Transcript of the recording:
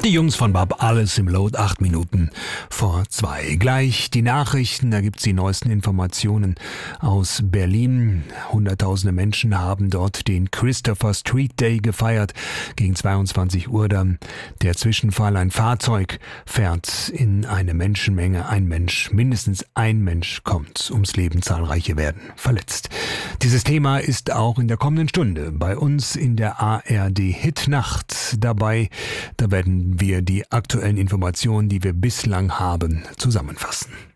Die Jungs von Bab, alles im Load, 8 Minuten vor 2. Gleich die Nachrichten, da gibt's die neuesten Informationen aus Berlin. Hunderttausende Menschen haben dort den Christopher Street Day gefeiert. Gegen 22 Uhr dann der Zwischenfall. Ein Fahrzeug fährt in eine Menschenmenge. Mindestens ein Mensch kommt ums Leben. Zahlreiche werden verletzt. Dieses Thema ist auch in der kommenden Stunde bei uns in der ARD Hitnacht dabei. Da werden wir die aktuellen Informationen, die wir bislang haben, zusammenfassen.